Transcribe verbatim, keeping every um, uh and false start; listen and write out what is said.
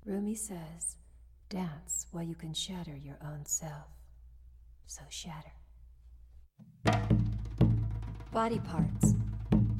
Rumi says, dance while you can shatter your own self. So shatter. Body parts,